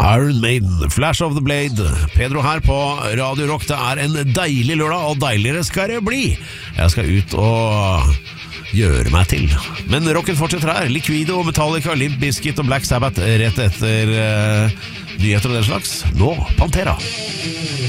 Iron Maiden, Flash of the Blade. Pedro her på Radio Rock. Det er en deilig lørdag, og deiligere skal det bli. Jeg skal ut og gjøre meg til. Men rocken fortsetter her. Liquido, Metallica, Limp Bizkit og Black Sabbath rett etter nyheter og den slags. Nå Pantera.